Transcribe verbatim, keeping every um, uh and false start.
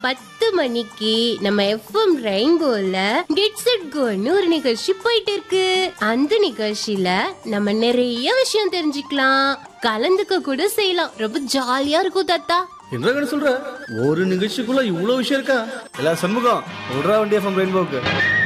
பத்து மணிக்கு நம்ம எஃப்எம் ரெயின்போல கெட்ஸ் இட் கோன்னு ஒரு நிகழ்ச்சி போயிட்டு இருக்கு. அந்த நிகழ்ச்சியில நம்ம நிறைய விஷயம் தெரிஞ்சுக்கலாம், கலந்துக்க கூட செய்யலாம். ரொம்ப ஜாலியா இருக்கும் தாத்தா. என்ன சொல்ற? ஒரு நிகழ்ச்சிக்குள்ள இவ்வளவு விஷயம் இருக்கா? எல்லா சண்முகம் விடுறா வண்டி எஃப்எம் ரெயின்போக்கு.